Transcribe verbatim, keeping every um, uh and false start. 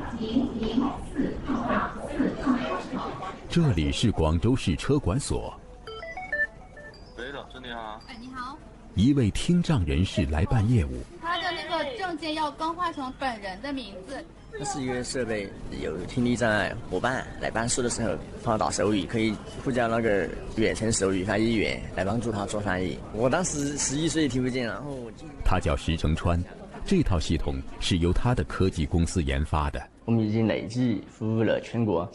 这里是广州市车管所。 喂，老师你好。 哎，你好。 一位听障人士来办业务。 他的那个证件要更换成本人的名字。 这是一个设备，有听力障碍伙伴来办事的时候，帮他打手语，可以呼叫那个远程手语翻译员来帮助他做翻译。我当时十一岁听不见，然后他叫石成川，这套系统是由他的科技公司研发的。 我们已经累计服务了全国